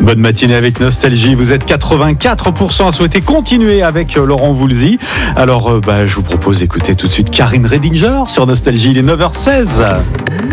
Bonne matinée avec Nostalgie. Vous êtes 84% à souhaiter continuer avec Laurent Voulzy. Alors, je vous propose d'écouter tout de suite Karine Redinger sur Nostalgie. Il est 9h16.